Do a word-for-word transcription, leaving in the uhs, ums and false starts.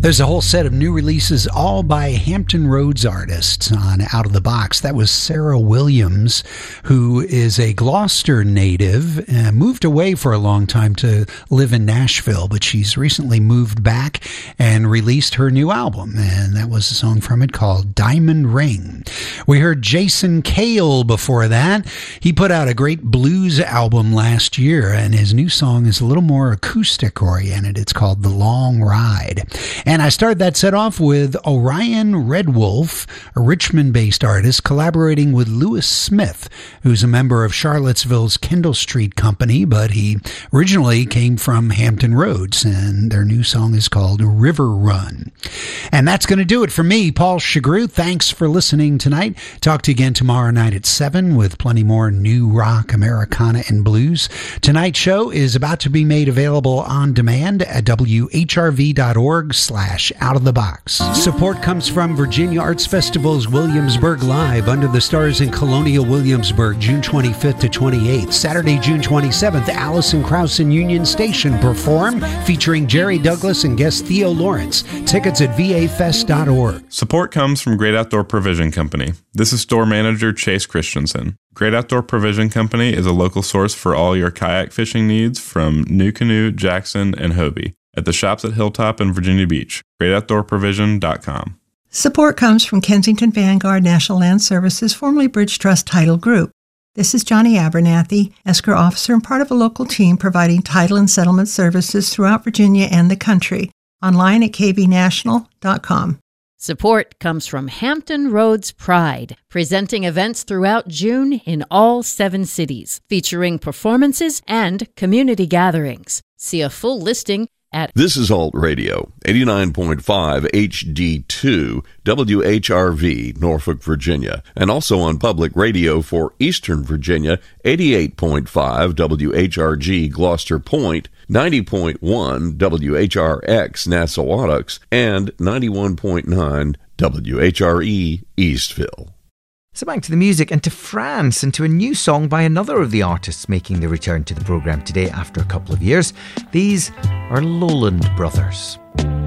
There's a whole set of new releases all by Hampton Roads artists on Out of the Box. That was Sarah Williams, who is a Gloucester native, uh, moved away for a long time to live in Nashville, but she's recently moved back and released her new album, and that was a song from it called Diamond Ring. We heard Jason Cale before that. He put out a great blues album last year, and his new song is a little more acoustic-oriented. It's called The Long Ride. And I started that set off with Orion Red Wolf, a Richmond-based artist, collaborating with Lewis Smith, who's a member of Charlottesville's Kendall Street Company, but he originally came from Hampton Roads, and their new song is called River Run. And that's going to do it for me, Paul Chagru. Thanks for listening tonight. Talk to you again tomorrow night at seven with plenty more new rock, Americana, and blues. Tonight's show is about to be made available on demand at W H R V dot org slash out of the box. Support comes from Virginia Arts Festival's Williamsburg Live Under the Stars in Colonial Williamsburg, June twenty-fifth to twenty-eighth. Saturday, June twenty-seventh, Alison Krauss and Union Station perform, featuring Jerry Douglas and guest Theo Lawrence. Tickets at V A fest dot org. Support comes from Great Outdoor Provision Company. This is store manager Chase Christensen. Great Outdoor Provision Company is a local source for all your kayak fishing needs from NuCanoe, Jackson, and Hobie at the shops at Hilltop and Virginia Beach. great outdoor provision dot com. Support comes from Kensington Vanguard National Land Services, formerly Bridge Trust Title Group. This is Johnny Abernathy, escrow officer and part of a local team providing title and settlement services throughout Virginia and the country. Online at k v national dot com. Support comes from Hampton Roads Pride, presenting events throughout June in all seven cities, featuring performances and community gatherings. See a full listing at This is Alt Radio, eighty-nine point five H D two, W H R V, Norfolk, Virginia, and also on public radio for Eastern Virginia, eighty-eight point five W H R G, Gloucester Point, ninety point one W H R X, Nassawadox, and ninety-one point nine W H R E, Eastville. So back to the music and to France and to a new song by another of the artists making their return to the programme today after a couple of years. These are Lowland Brothers.